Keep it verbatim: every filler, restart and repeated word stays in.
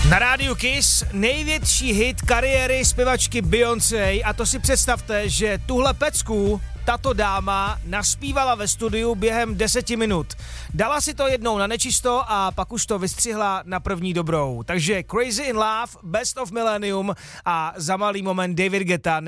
Na rádiu Kiss největší hit kariéry zpěvačky Beyoncé a to si představte, že tuhle pecku tato dáma naspívala ve studiu během deseti minut. Dala si to jednou na nečisto a pak už to vystřihla na první dobrou. Takže Crazy in Love, Best of Millennium a za malý moment David Guetta.